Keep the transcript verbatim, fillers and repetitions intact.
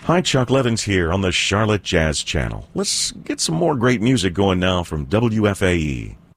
Hi, Chuck Levins here on the Charlotte Jazz Channel. Let's get some more great music going now from W F A E.